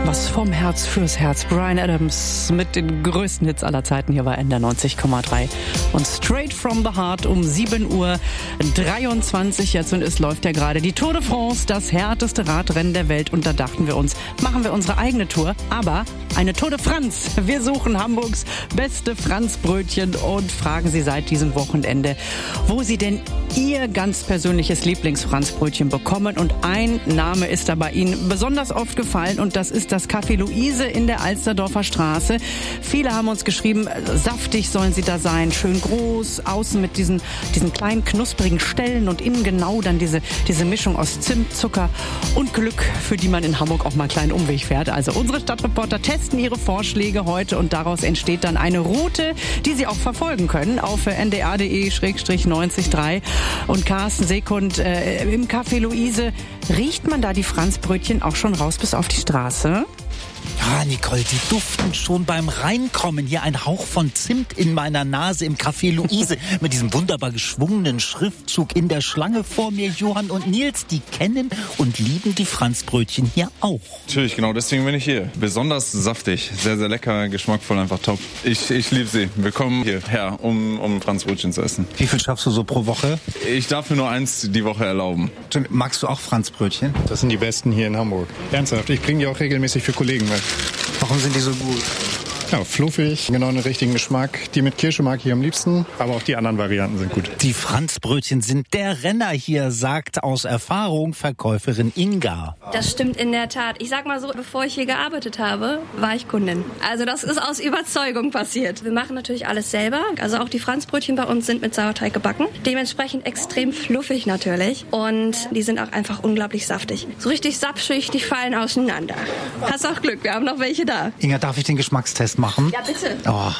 Was vom Herz fürs Herz. Bryan Adams mit den größten Hits aller Zeiten hier bei NDR 90,3. Und Straight from the Heart um 7:23 Uhr jetzt und es läuft ja gerade die Tour de France, das härteste Radrennen der Welt. Und da dachten wir uns, machen wir unsere eigene Tour, aber eine Tour de France. Wir suchen Hamburgs beste Franzbrötchen und fragen Sie seit diesem Wochenende, wo Sie denn Ihr ganz persönliches Lieblingsfranzbrötchen bekommen. Und ein Name ist da bei Ihnen besonders oft gefallen und das ist das Café Luise in der Alsterdorfer Straße. Viele haben uns geschrieben, saftig sollen sie da sein, schön groß, außen mit diesen kleinen knusprigen Stellen und innen genau dann diese Mischung aus Zimt, Zucker und Glück, für die man in Hamburg auch mal einen kleinen Umweg fährt. Also unsere Stadtreporter testen ihre Vorschläge heute und daraus entsteht dann eine Route, die Sie auch verfolgen können auf ndr.de/90.3. Und Carsten Sekund, im Café Luise, riecht man da die Franzbrötchen auch schon raus bis auf die Straße? Ja, Nicole, die duften schon beim Reinkommen. Hier ein Hauch von Zimt in meiner Nase im Café Luise mit diesem wunderbar geschwungenen Schriftzug in der Schlange vor mir. Johann und Nils, die kennen und lieben die Franzbrötchen hier auch. Natürlich, genau, deswegen bin ich hier. Besonders saftig, sehr, sehr lecker, geschmackvoll, einfach top. Ich liebe sie. Wir kommen hierher, um Franzbrötchen zu essen. Wie viel schaffst du so pro Woche? Ich darf mir nur eins die Woche erlauben. Magst du auch Franzbrötchen? Das sind die besten hier in Hamburg. Ernsthaft, ich bringe die auch regelmäßig für Kollegen mit. Warum sind die so gut? Ja, fluffig, genau den richtigen Geschmack. Die mit Kirsche mag ich am liebsten, aber auch die anderen Varianten sind gut. Die Franzbrötchen sind der Renner hier, sagt aus Erfahrung Verkäuferin Inga. Das stimmt in der Tat. Ich sag mal so, bevor ich hier gearbeitet habe, war ich Kundin. Also das ist aus Überzeugung passiert. Wir machen natürlich alles selber. Also auch die Franzbrötchen bei uns sind mit Sauerteig gebacken. Dementsprechend extrem fluffig natürlich. Und die sind auch einfach unglaublich saftig. So richtig sapschig, die fallen auseinander. Hast auch Glück, wir haben noch welche da. Inga, darf ich den Geschmackstest machen? Ja, bitte.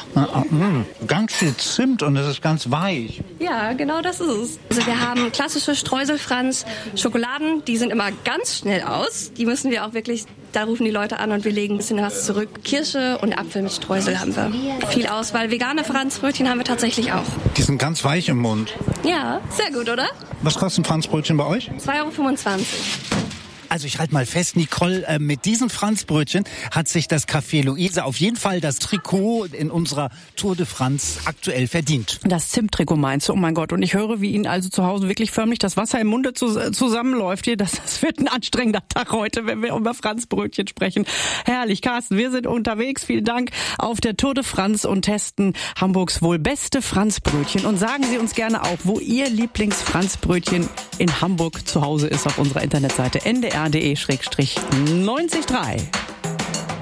Ganz viel Zimt und es ist ganz weich. Ja, genau das ist es. Also wir haben klassische Streuselfranz, Schokoladen, die sind immer ganz schnell aus. Die müssen wir auch wirklich, da rufen die Leute an und wir legen ein bisschen was zurück. Kirsche und Apfel mit Streusel haben wir. Viel Auswahl. Vegane Franzbrötchen haben wir tatsächlich auch. Die sind ganz weich im Mund. Ja, sehr gut, oder? Was kostet ein Franzbrötchen bei euch? 2,25 €. Also ich halte mal fest, Nicole, mit diesen Franzbrötchen hat sich das Café Luise auf jeden Fall das Trikot in unserer Tour de France aktuell verdient. Das Zimttrikot meinst du? Oh mein Gott. Und ich höre, wie Ihnen also zu Hause wirklich förmlich das Wasser im Munde zusammenläuft hier. Das wird ein anstrengender Tag heute, wenn wir über Franzbrötchen sprechen. Herrlich, Carsten, wir sind unterwegs. Vielen Dank auf der Tour de France und testen Hamburgs wohl beste Franzbrötchen. Und sagen Sie uns gerne auch, wo Ihr Lieblingsfranzbrötchen in Hamburg zu Hause ist auf unserer Internetseite ndr.de/90.3.